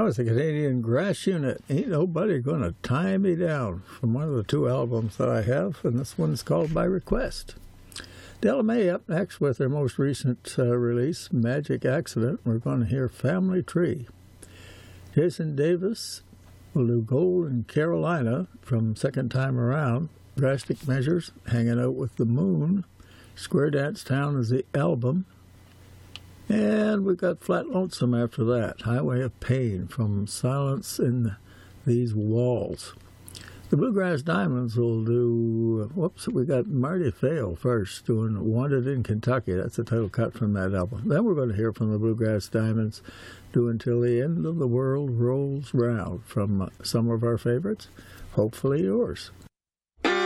That was the Canadian Grass Unit. Ain't Nobody Gonna Tie Me Down, from one of the two albums that I have, and this one's called By Request. Della Mae up next with their most recent release, Magic Accident. We're going to hear Family Tree. Jason Davis will do Gold in Carolina from Second Time Around. Drastic Measures, Hanging Out with the Moon. Square Dance Town is the album. And we've got Flat Lonesome after that. Highway of Pain from Silence in These Walls. The Bluegrass Diamonds will do, we got Marty Fail first doing Wanted in Kentucky. That's the title cut from that album. Then we're going to hear from the Bluegrass Diamonds doing Till the End of the World Rolls Round from some of our favorites, hopefully yours.